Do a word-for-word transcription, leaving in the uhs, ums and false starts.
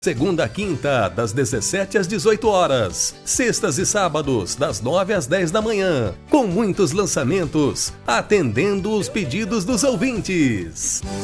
Segunda a quinta, das dezessete às dezoito horas. Sextas e sábados, das nove às dez da manhã. Com muitos lançamentos, atendendo os pedidos dos ouvintes.